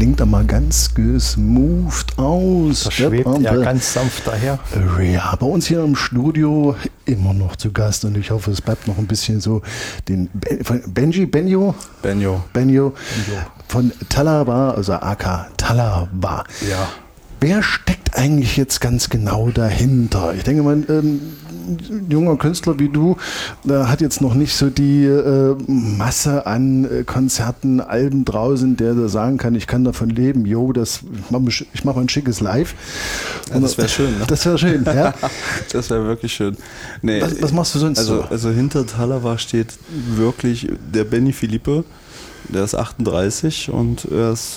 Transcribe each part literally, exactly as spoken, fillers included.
klingt aber ganz gesmoothed aus. Das schwebt ja ganz sanft daher. Ja, bei uns hier im Studio immer noch zu Gast und ich hoffe, es bleibt noch ein bisschen so den Benji, Benjo? Benjo. Benjo von Talaba, also A K Talaba. Ja. Wer steckt eigentlich jetzt ganz genau dahinter? Ich denke mal, ein junger Künstler wie du, der hat jetzt noch nicht so die äh, Masse an äh, Konzerten, Alben draußen, der da sagen kann, ich kann davon leben, jo, das, ich mache ich mach mal ein schickes Live. Ja, das wäre schön, ne? Das wäre schön, ja. Das wäre wirklich schön. Nee, was, was machst du sonst also, so? Also hinter Talaba steht wirklich der Benny Philippe, der ist achtunddreißig und er ist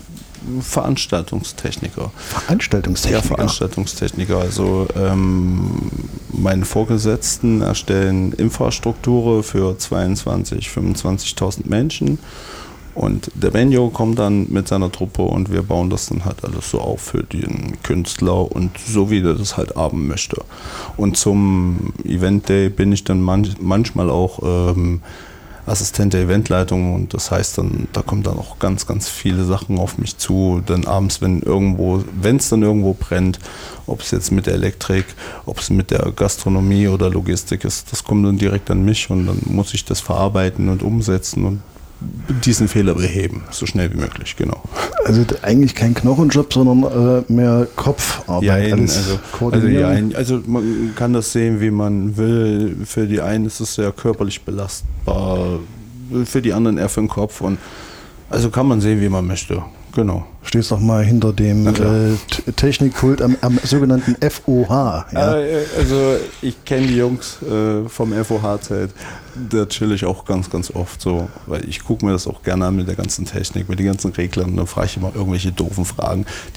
Veranstaltungstechniker. Veranstaltungstechniker? Ja, Veranstaltungstechniker. Also ähm, meine Vorgesetzten erstellen Infrastruktur für zweiundzwanzigtausend, fünfundzwanzigtausend Menschen und der Benjo kommt dann mit seiner Truppe und wir bauen das dann halt alles so auf für den Künstler und so wie der das halt haben möchte. Und zum Event Day bin ich dann manch, manchmal auch ähm, Assistent der Eventleitung und das heißt dann, da kommen dann auch ganz, ganz viele Sachen auf mich zu. Dann abends, wenn irgendwo, wenn es dann irgendwo brennt, ob es jetzt mit der Elektrik, ob es mit der Gastronomie oder Logistik ist, das kommt dann direkt an mich und dann muss ich das verarbeiten und umsetzen und diesen Fehler beheben, so schnell wie möglich, genau. Also eigentlich kein Knochenjob, sondern äh, mehr Kopfarbeit. Ja, alles also, also, ja, also man kann das sehen, wie man will. Für die einen ist es sehr körperlich belastbar, für die anderen eher für den Kopf. Und also kann man sehen, wie man möchte. Genau. Stehst doch mal hinter dem äh, Technikpult am, am sogenannten F O H. Ja? Also ich kenne die Jungs äh, vom F O H-Zelt, da chill ich auch ganz, ganz oft so, weil ich gucke mir das auch gerne an mit der ganzen Technik, mit den ganzen Reglern und dann frage ich immer irgendwelche doofen Fragen.